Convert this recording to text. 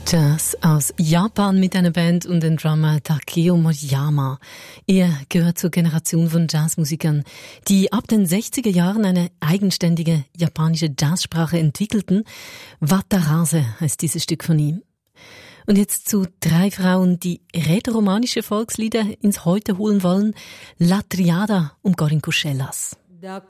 Jazz aus Japan mit einer Band und dem Drummer Takeo Moyama. Er gehört zur Generation von Jazzmusikern, die ab den 60er Jahren eine eigenständige japanische Jazzsprache entwickelten. Watarase heißt dieses Stück von ihm. Und jetzt zu 3 Frauen, die rätoromanische Volkslieder ins Heute holen wollen. La Triada um Gorin Couchelas.